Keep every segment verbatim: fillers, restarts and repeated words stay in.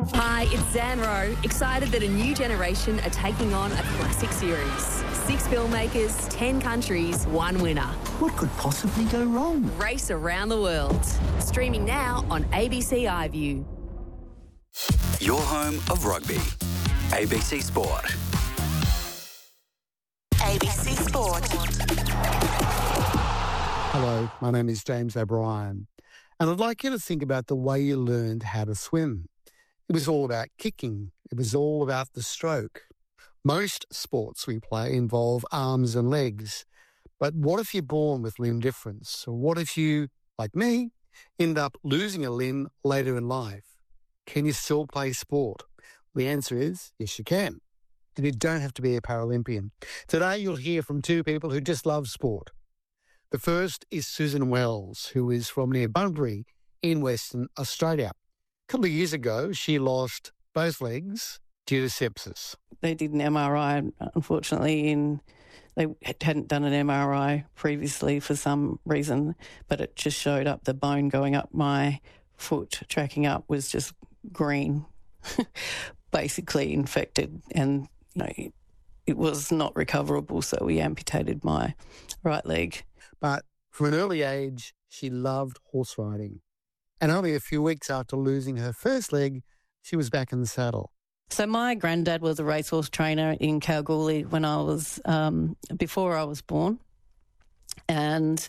Hi, it's Zan Rowe, excited that a new generation are taking on a classic series. Six filmmakers, ten countries, one winner. What could possibly go wrong? Race around the world. Streaming now on A B C iView. Your home of rugby. A B C Sport. A B C Sport. Hello, my name is James O'Brien, and I'd like you to think about the way you learned how to swim. It was all about kicking. It was all about the stroke. Most sports we play involve arms and legs. But what if you're born with limb difference? Or what if you, like me, end up losing a limb later in life? Can you still play sport? The answer is yes, you can. And you don't have to be a Paralympian. Today you'll hear from two people who just love sport. The first is Susan Wells, who is from near Bunbury in Western Australia. A couple of years ago, she lost both legs due to sepsis. They did an M R I, unfortunately, in they hadn't done an M R I previously for some reason, but it just showed up the bone going up my foot, tracking up, was just green, basically infected, and you know, it, it was not recoverable, so we amputated my right leg. But from an early age, she loved horse riding. And only a few weeks after losing her first leg, she was back in the saddle. So my granddad was a racehorse trainer in Kalgoorlie when I was, um, before I was born. And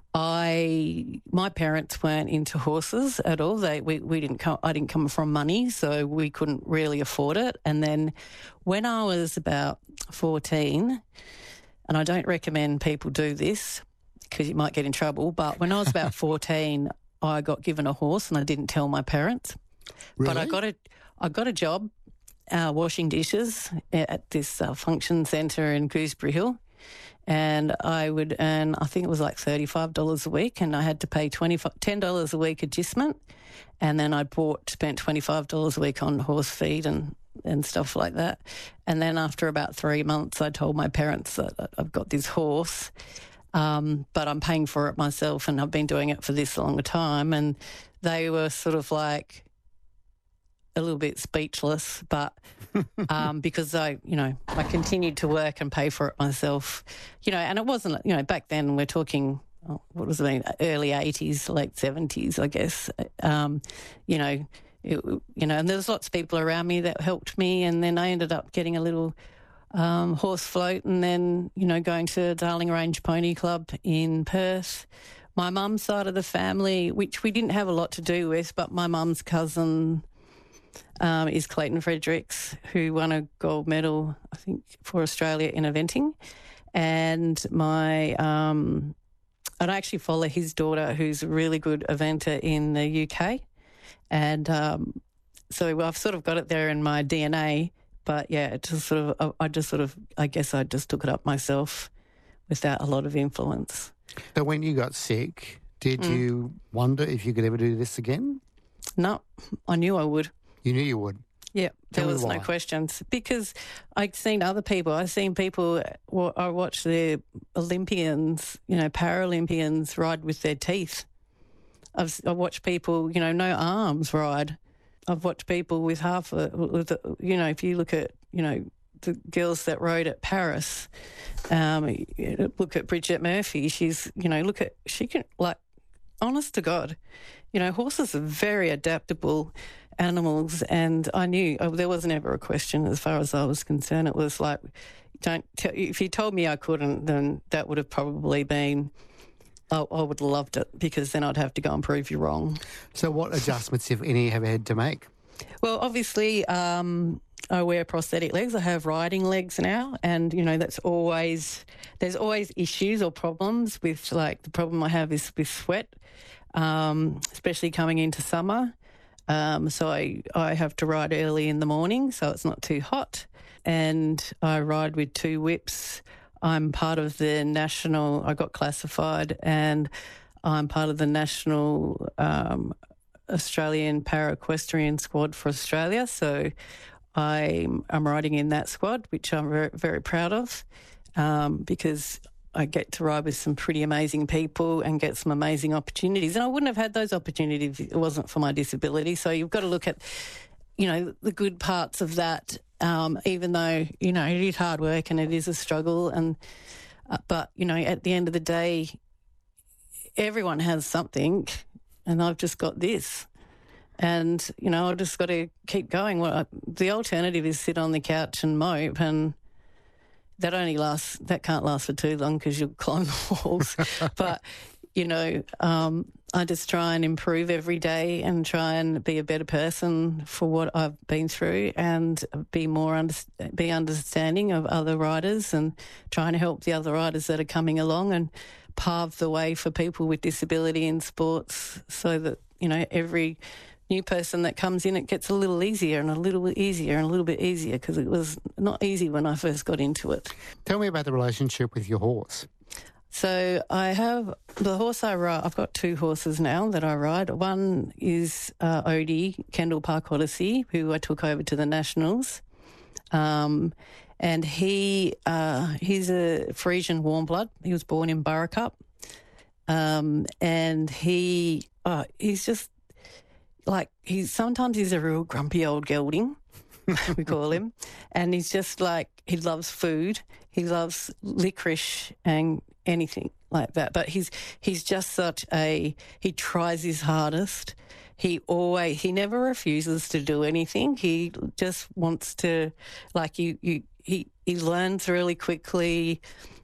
I, my parents weren't into horses at all. They, we, we didn't come, I didn't come from money, so we couldn't really afford it. And then when I was about fourteen, and I don't recommend people do this because you might get in trouble, but when I was about fourteen, I got given a horse and I didn't tell my parents. Really? But I got a, I got a job uh, washing dishes at this uh, function centre in Gooseberry Hill, and I would earn, I think it was like thirty-five dollars a week, and I had to pay ten dollars a week adjustment, and then I bought, spent twenty-five dollars a week on horse feed and, and stuff like that. And then after about three months, I told my parents that I've got this horse, Um, but I'm paying for it myself and I've been doing it for this long a time. And they were sort of like a little bit speechless, but um, because I, you know, I continued to work and pay for it myself, you know, and it wasn't, you know, back then we're talking, oh, what was it, early eighties, late seventies, I guess, um, you know, it, you know, and there was lots of people around me that helped me, and then I ended up getting a little Um, horse float, and then, you know, going to Darling Range Pony Club in Perth. My mum's side of the family, which we didn't have a lot to do with, but my mum's cousin um, is Clayton Fredericks, who won a gold medal, I think, for Australia in eventing. And my, um, and I actually follow his daughter, who's a really good eventer in the U K. And um, so I've sort of got it there in my D N A. But, yeah, it just sort of, I just sort of, I guess I just took it up myself without a lot of influence. So when you got sick, did mm. you wonder if you could ever do this again? No, I knew I would. You knew you would? Yeah, there Tell was me no why. questions. Because I'd seen other people. I've seen people, I watched the Olympians, you know, Paralympians ride with their teeth. I've, I've watched people, you know, no arms ride. I've watched people with half a, with a, you know, if you look at, you know, the girls that rode at Paris, um, look at Bridget Murphy, she's, you know, look at, she can, like, honest to God, you know, horses are very adaptable animals, and I knew oh, there was never a question as far as I was concerned. It was like, don't tell, if you told me I couldn't, then that would have probably been, I would have loved it, because then I'd have to go and prove you wrong. So what adjustments, if any, have you had to make? Well, obviously, um, I wear prosthetic legs. I have riding legs now, and, you know, that's always, there's always issues or problems with, like, the problem I have is with sweat, um, especially coming into summer. Um, so I, I have to ride early in the morning so it's not too hot, and I ride with two whips. I'm part of the national, I got classified, and I'm part of the national um, Australian Para-Equestrian Squad for Australia. So I'm, I'm riding in that squad, which I'm very, very proud of, um, because I get to ride with some pretty amazing people and get some amazing opportunities. And I wouldn't have had those opportunities if it wasn't for my disability. So you've got to look at you know, the good parts of that, um, even though, you know, it is hard work and it is a struggle. And uh, but, you know, at the end of the day, everyone has something and I've just got this. And, you know, I've just got to keep going. Well, I, the alternative is sit on the couch and mope, and that only lasts, that can't last for too long because you'll climb the walls. But, you know, um, I just try and improve every day and try and be a better person for what I've been through, and be more under, be understanding of other riders, and trying to help the other riders that are coming along, and pave the way for people with disability in sports, so that, you know, every new person that comes in, it gets a little easier and a little bit easier and a little bit easier, because it was not easy when I first got into it. Tell me about the relationship with your horse. So I have the horse I ride. I've got two horses now that I ride. One is uh, Odie, Kendall Park Odyssey, who I took over to the Nationals. Um, and he uh, he's a Frisian warm blood. He was born in Burracup. Um, and he uh, he's just like, he's sometimes he's a real grumpy old gelding, we call him. And he's just like, he loves food. He loves licorice and anything like that. But he's he's just such a, he tries his hardest. He always, he never refuses to do anything. He just wants to, like, you, you he, he learns really quickly.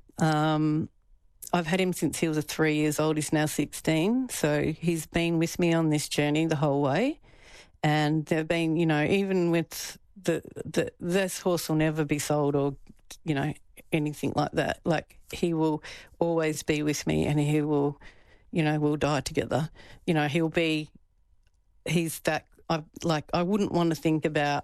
Um, I've had him since he was three years old. He's now sixteen. So he's been with me on this journey the whole way. And there have been, you know, even with the, the this horse will never be sold or, you know, anything like that. Like, he will always be with me, and he will, you know, we'll die together. You know, he'll be, he's that, I like, I wouldn't want to think about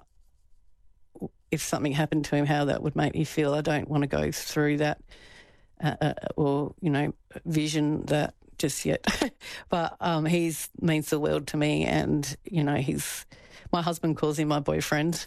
if something happened to him, how that would make me feel. I don't want to go through that uh, uh, or, you know, vision that just yet. But um, he's means the world to me, and, you know, he's, my husband calls him my boyfriend.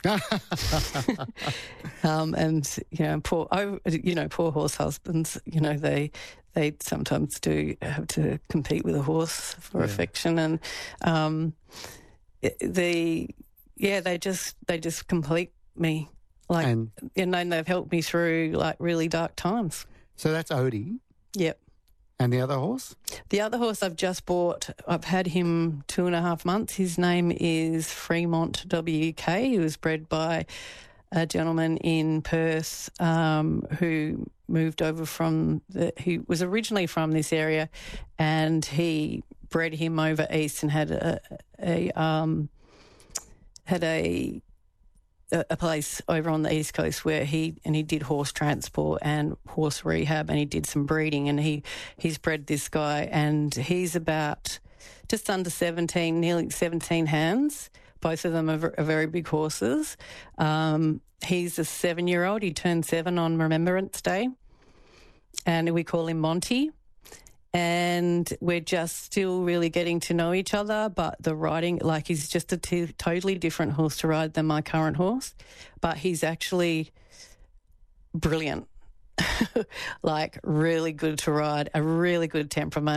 um, and, you know, poor, oh, you know, poor horse husbands, you know, they they sometimes do have to compete with a horse for yeah. affection. And um, the, yeah, they just, they just complete me. Like, and, and then they've helped me through, like, really dark times. So that's Odie. Yep. And the other horse? The other horse I've just bought, I've had him two and a half months. His name is Fremont W K. He was bred by a gentleman in Perth um, who moved over from, the, he was originally from this area, and he bred him over east and had a, a um, had a a place over on the East Coast where he, and he did horse transport and horse rehab, and he did some breeding, and he, he's bred this guy, and he's about just under seventeen, nearly seventeen hands. Both of them are, are very big horses. Um, he's a seven-year-old. He turned seven on Remembrance Day, and we call him Monty. And we're just still really getting to know each other, but the riding, like, he's just a t- totally different horse to ride than my current horse, but he's actually brilliant, like really good to ride, a really good temperament.